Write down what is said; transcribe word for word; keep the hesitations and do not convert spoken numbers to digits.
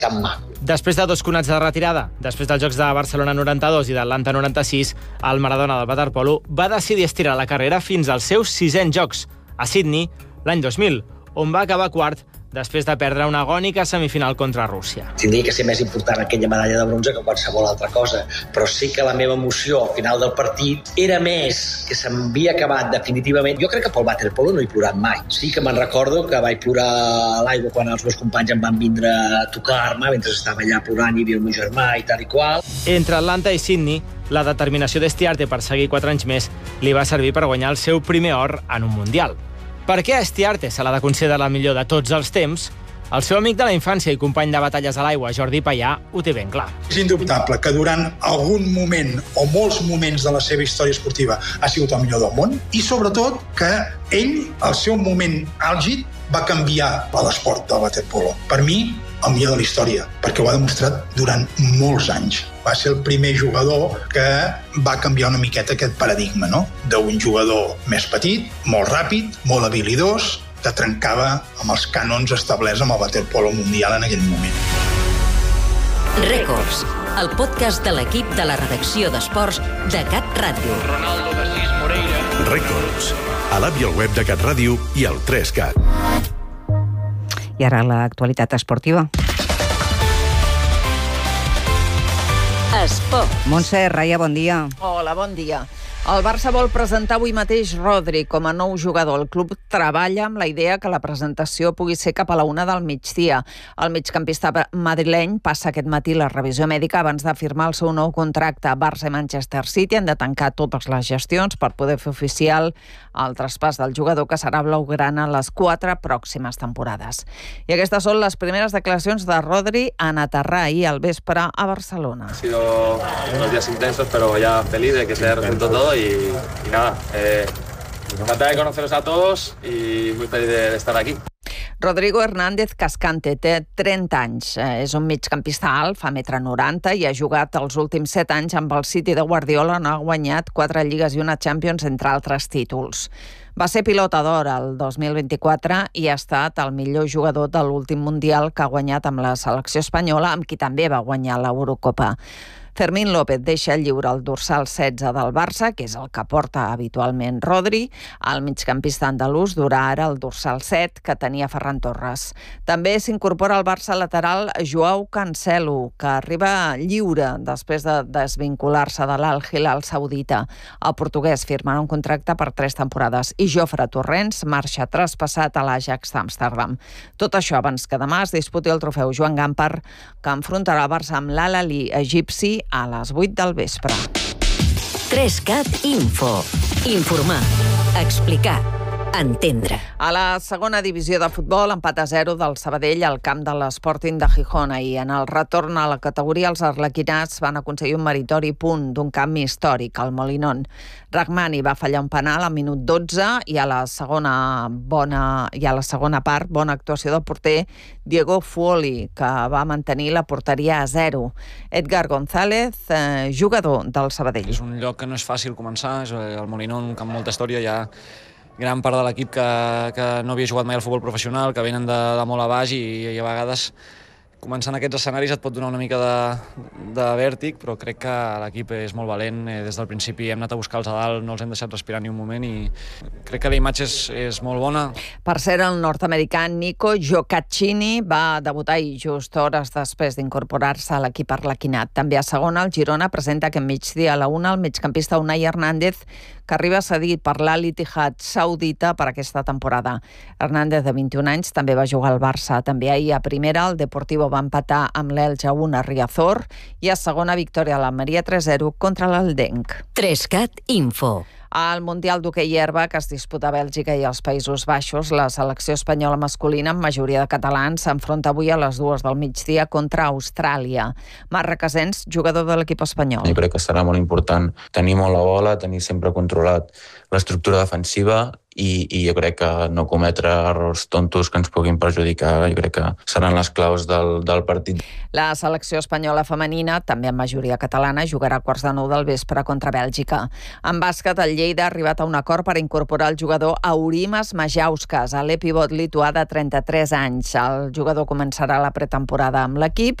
tan maco. Després de dos conats de retirada, després dels Jocs de Barcelona noranta-dos i d'Atlanta noranta-sis, el Maradona del waterpolo va decidir estirar la carrera fins als seus sisens Jocs, a Sydney, l'any dos mil, on va acabar quart després de perdre una agònica semifinal contra Rússia. Tindria que ser més important aquella medalla de bronze que qualsevol altra cosa, però sí que la meva emoció al final del partit era més que s'havia acabat definitivament. Jo crec que pel waterpolo no he plorat mai. Sí que me'n recordo que vaig plorar a l'aigua quan els meus companys em van vindre a tocar-me, mentre estava allà plorant hi havia el meu germà i tal i qual. Entre Atlanta i Sydney, la determinació d'Estiarte per seguir quatre anys més li va servir per guanyar el seu primer or en un Mundial. Per què a Estiarte se l'ha de considerar la millor de tots els temps? El seu amic de la infància i company de batalles a l'aigua, Jordi Payà, ho té ben clar. És indubtable que durant algun moment o molts moments de la seva història esportiva ha sigut el millor del món i sobretot que ell, al seu moment àlgid, va canviar l'esport del waterpolo. Per mi, el millor de la història, perquè ho ha demostrat durant molts anys. Va ser el primer jugador que va canviar una miqueta aquest paradigma, no? D'un jugador més petit, molt ràpid, molt habilidós, que trencava amb els cànons establerts amb el waterpolo mundial en aquell moment. Records, el podcast de l'equip de la redacció d'esports de Cat Ràdio. Ronaldo de Cis Moreira. Records, a l'app i al web de Cat Ràdio i al tres cat. I ara l'actualitat esportiva. Esport. Montse Raia, bon dia. Hola, bon dia. El Barça vol presentar avui mateix Rodri com a nou jugador. El club treballa amb la idea que la presentació pugui ser cap a la una del migdia. El migcampista madrileny passa aquest matí la revisió mèdica abans de firmar el seu nou contracte. Barça i Manchester City han de tancar totes les gestions per poder fer oficial el traspàs del jugador, que serà blaugrana les quatre pròximes temporades. I aquestes són les primeres declaracions de Rodri en aterrar ahir al vespre a Barcelona. Ha sido unos días intensos, pero ya feliz de que se haya resuelto todo. Y, y nada, eh, encantada de conoceros a todos y muy feliz de, de estar aquí. Rodrigo Hernández Cascante té trenta anys. És un migcampista alt, fa un noranta metres i ha jugat els últims set anys amb el City de Guardiola, on ha guanyat quatre lligues i una Champions, entre altres títols. Va ser pilota d'or el dos mil vint-i-quatre i ha estat el millor jugador de l'últim Mundial que ha guanyat amb la selecció espanyola, amb qui també va guanyar l'Eurocopa. Fermín López deixa lliure el dorsal setze del Barça, que és el que porta habitualment Rodri. El migcampista andalús durà ara el dorsal set que tenia Ferran Torres. També s'incorpora al Barça lateral Joao Cancelo, que arriba lliure després de desvincular-se de l'Al Hilal saudita. El portuguès firmarà un contracte per tres temporades i Jofre Torrents marxa traspassat a l'Ajax d'Amsterdam. Tot això abans que demà es disputi el trofeu Joan Gamper, que enfrontarà el Barça amb l'Al-Ahly egipci a les vuit del vespre. tres cat Info. Informar, explicar, entendre. A la segona divisió de futbol, empat a zero del Sabadell al camp de l'Sporting de Gijón. I en el retorn a la categoria, els arlequinats van aconseguir un meritori punt d'un camp històric, al Molinón. Rahmani va fallar un penal al minut dotze i a la segona bona i a la segona part, bona actuació del porter Diego Fuoli, que va mantenir la porteria a zero. Edgar González, eh, jugador del Sabadell. És un lloc que no és fàcil començar, és el Molinón, un camp amb molta història, hi ha gran part de l'equip que, que no havia jugat mai al futbol professional, que venen de, de molt a baix i, i a vegades començant aquests escenaris et pot donar una mica de, de vèrtic, però crec que l'equip és molt valent. Des del principi hem anat a buscar-los a dalt, no els hem deixat respirar ni un moment i crec que la imatge és, és molt bona. Per cert, el nord-americà Nico Gioacchini va debutar i just hores després d'incorporar-se a l'equip arlequinat. També a segona, el Girona presenta aquest migdia a la una el migcampista Unai Hernández, que arriba cedit per l'Al-Ittihad saudita per aquesta temporada. Hernández, de vint-i-un anys, també va jugar al Barça. També ahir a primera el Deportivo va empatar amb l'Elche a un a Riazor i a segona victòria a l'Almeria tres zero contra l'Aldenc. tres cat Info. Al Mundial d'hoquei herba, que es disputa a Bèlgica i als Països Baixos, la selecció espanyola masculina, amb majoria de catalans, s'enfronta avui a les dues del migdia contra Austràlia. Marc Recasens, jugador de l'equip espanyol. Jo crec que serà molt important tenir molt la bola, tenir sempre controlat l'estructura defensiva i, i jo crec que no cometre errors tontos que ens puguin perjudicar, jo crec que seran les claus del, del partit. La selecció espanyola femenina, també amb majoria catalana, jugarà a quarts de nou del vespre contra Bèlgica. En bàsquet, el Lleida ha arribat a un acord per incorporar el jugador Aurimas Majauskas, a l'epivot lituà de trenta-tres anys. El jugador començarà la pretemporada amb l'equip